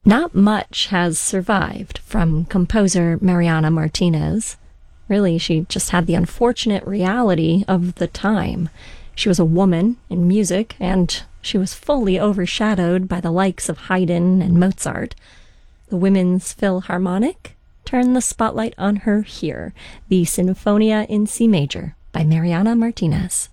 Not much has survived from composer Mariana Martinez. Really, she just had the unfortunate reality of the time. She was a woman in music, and she was fully overshadowed by the likes of Haydn and Mozart. The Women's Philharmonic turned the spotlight on her here, the Sinfonia in C major by Mariana Martinez.